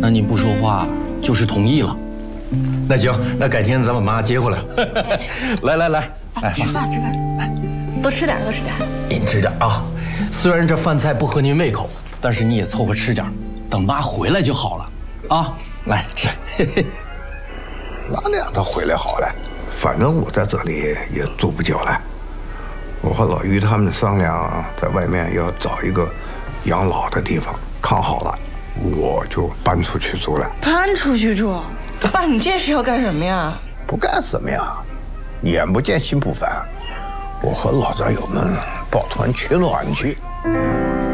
那你不说话就是同意了。那行，那改天咱把妈接过来。来，哎， 吃饭，来，多吃点，多吃点。 您吃点啊，虽然这饭菜不合您胃口，但是你也凑合吃点，等妈回来就好了。啊，来吃。 哪里让他回来好了？反正我在这里也住不久了。我和老于他们商量，在外面要找一个养老的地方，看好了，我就搬出去住了。 搬出去住？爸，你这是要干什么呀？ 不干什么呀？眼不见心不烦。我和老战友们抱团取暖去。